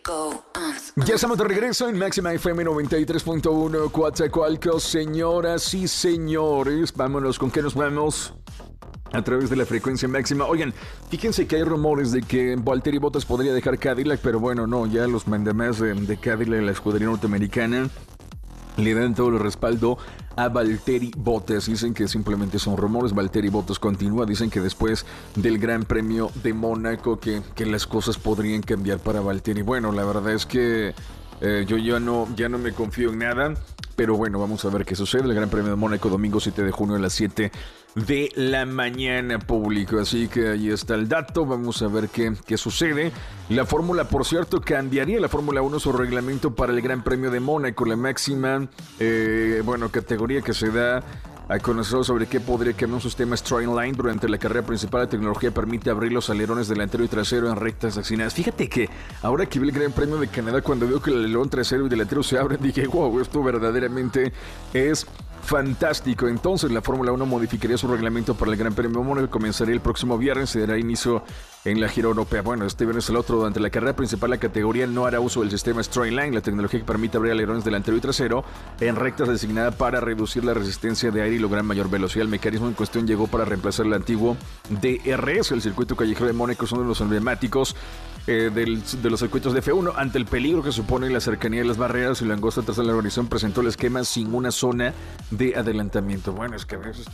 Ya estamos de regreso en Máxima FM 93.1 Coatzacoalcos. Señoras y señores, vámonos. ¿Con qué nos vamos? A través de la frecuencia máxima. Oigan, fíjense que hay rumores de que Valtteri Bottas podría dejar Cadillac, pero bueno, no, ya los mandamás de Cadillac, la escudería norteamericana, le dan todo el respaldo a Valtteri Bottas. Dicen que simplemente son rumores. Valtteri Bottas continúa. Dicen que después del Gran Premio de Mónaco que las cosas podrían cambiar para Valtteri. Bueno, la verdad es que yo ya no me confío en nada. Pero bueno, vamos a ver qué sucede. El Gran Premio de Mónaco, domingo 7 de junio a las 7 de la mañana, público. Así que ahí está el dato. Vamos a ver qué sucede. La Fórmula, por cierto, cambiaría la Fórmula 1 su reglamento para el Gran Premio de Mónaco. La máxima, categoría que se da a conocer sobre qué podría cambiar un sistema Streamline durante la carrera principal. La tecnología permite abrir los alerones delantero y trasero en rectas accionadas. Fíjate que ahora que vi el Gran Premio de Canadá, cuando veo que el alerón trasero y delantero se abren, dije, wow, esto verdaderamente es fantástico. Entonces la Fórmula 1 modificaría su reglamento para el Gran Premio de Mónaco. Comenzaría el próximo viernes, se dará inicio en la gira europea. Bueno, este viernes el otro. Durante la carrera principal, la categoría no hará uso del sistema Streamline, la tecnología que permite abrir alerones delantero y trasero en rectas designada para reducir la resistencia de aire y lograr mayor velocidad. El mecanismo en cuestión llegó para reemplazar el antiguo DRS. El circuito callejero de Mónaco es uno de los emblemáticos de los circuitos de F1. Ante el peligro que supone la cercanía de las barreras y la angosta tras la organización, presentó el esquema sin una zona de adelantamiento. Bueno, es que a veces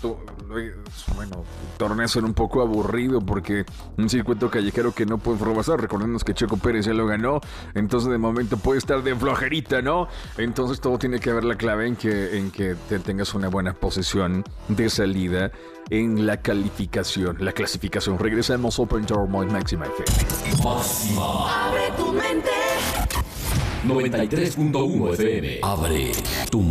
torneos son un poco aburrido porque un circuito callejero que no puede pasar. Recordemos que Checo Pérez ya lo ganó, entonces de momento puede estar de flojerita, ¿no? Entonces todo tiene que haber la clave en que te tengas una buena posición de salida en la clasificación. Regresamos Open Door Máxima FM. Máxima. Abre tu mente. 93.1 FM. Abre tu